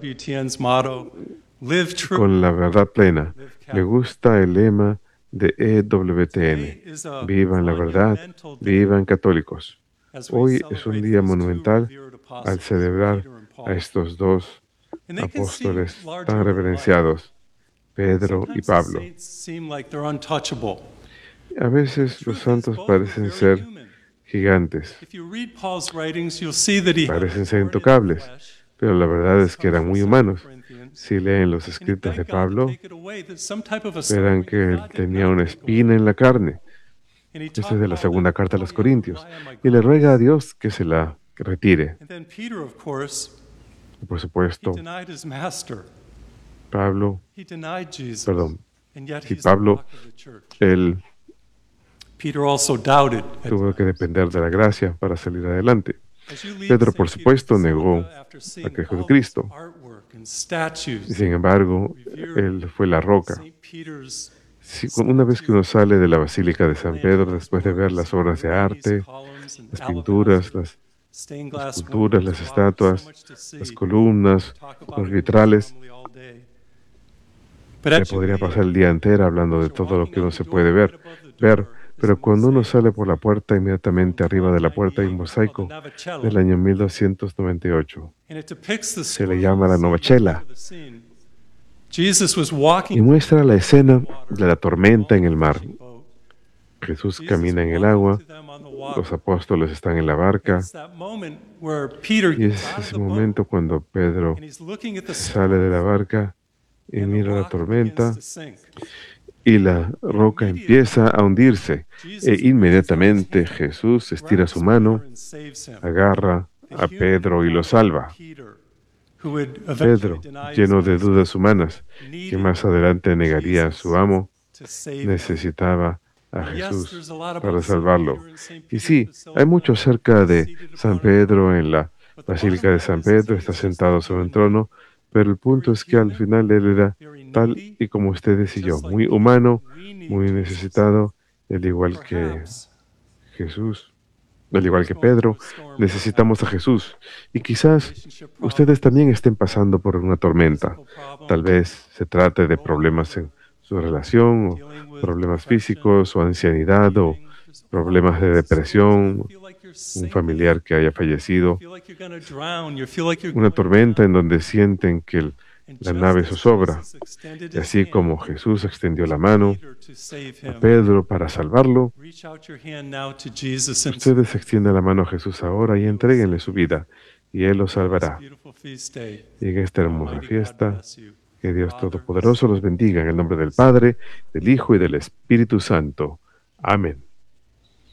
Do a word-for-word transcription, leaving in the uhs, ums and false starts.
con la verdad plena. Me gusta el lema de E W T N. Vivan la verdad, vivan católicos. Hoy es un día monumental al celebrar a estos dos apóstoles tan reverenciados, Pedro y Pablo. A veces los santos parecen ser gigantes, parecen ser intocables, pero la verdad es que eran muy humanos. Si leen los escritos de Pablo, verán que él tenía una espina en la carne. Esta es de la segunda carta a los Corintios. Y le ruega a Dios que se la retire. Y por supuesto, Pablo, perdón, y Pablo, él tuvo que depender de la gracia para salir adelante. Pedro, por supuesto, negó a Jesucristo. Y sin embargo, él fue la roca. Si, una vez que uno sale de la Basílica de San Pedro, después de ver las obras de arte, las pinturas, las esculturas, las estatuas, las columnas, los vitrales, me podría pasar el día entero hablando de todo lo que uno se puede ver, ver. Pero cuando uno sale por la puerta, inmediatamente arriba de la puerta hay un mosaico del año mil doscientos noventa y ocho. Se le llama la Novacella. Y muestra la escena de la tormenta en el mar. Jesús camina en el agua, los apóstoles están en la barca, y es ese momento cuando Pedro sale de la barca y mira la tormenta, y la roca empieza a hundirse, e inmediatamente Jesús estira su mano, agarra a Pedro y lo salva. Pedro, lleno de dudas humanas, que más adelante negaría a su amo, necesitaba a Jesús para salvarlo. Y sí, hay mucho acerca de San Pedro en la Basílica de San Pedro, está sentado sobre un trono, pero el punto es que al final él era tal y como ustedes y yo, muy humano, muy necesitado, al igual que Jesús, al igual que Pedro, necesitamos a Jesús. Y quizás ustedes también estén pasando por una tormenta. Tal vez se trate de problemas en su relación, o problemas físicos, o ancianidad, o problemas de depresión, un familiar que haya fallecido, una tormenta en donde sienten que el la nave zozobra, y así como Jesús extendió la mano a Pedro para salvarlo, ustedes extiendan la mano a Jesús ahora y entréguenle su vida, y Él los salvará. Y en esta hermosa fiesta, que Dios Todopoderoso los bendiga en el nombre del Padre, del Hijo y del Espíritu Santo. Amén.